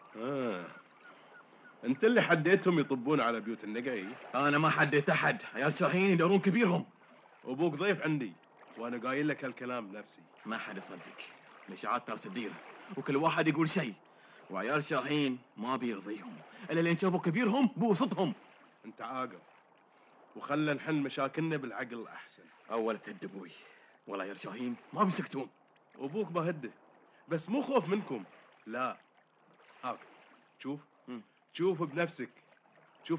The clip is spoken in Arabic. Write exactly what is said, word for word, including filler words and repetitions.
آه. انت اللي حديتهم يطبون على بيوت النقعي؟ انا ما حديت احد، عيال شاهين يدورون كبيرهم. ابوك ضيف عندي وانا قايل لك هالكلام بنفسي. ما حد يصدق، الاشاعات ترس الديره وكل واحد يقول شيء، وعيال شاهين ما بيرضيهم الا لين شافوا كبيرهم بوسطهم. انت عاقل وخلنا نحل مشاكلنا بالعقل احسن. اول تد ابوي، ولا عيال شاهين ما بيسكتون. ابوك بهده بس مو خوف منكم، لا. هاك شوف مم. شوف بنفسك